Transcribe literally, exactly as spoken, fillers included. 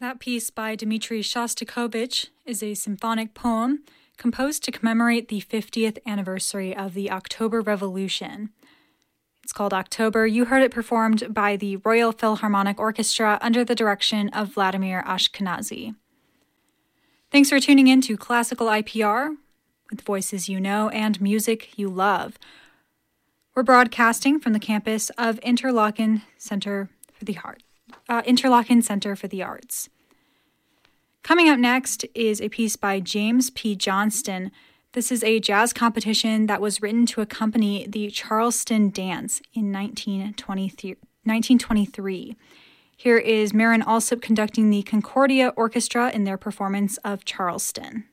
That piece by Dmitri Shostakovich is a symphonic poem composed to commemorate the fiftieth anniversary of the October Revolution. It's called October. You heard it performed by the Royal Philharmonic Orchestra under the direction of Vladimir Ashkenazy. Thanks for tuning in to Classical I P R with voices you know and music you love. We're broadcasting from the campus of Interlochen Center for the Art, uh, Interlochen Center for the Arts. Coming up next is a piece by James P. Johnston. This is a jazz competition that was written to accompany the Charleston Dance in nineteen twenty-three. Here is Marin Alsop conducting the Concordia Orchestra in their performance of Charleston.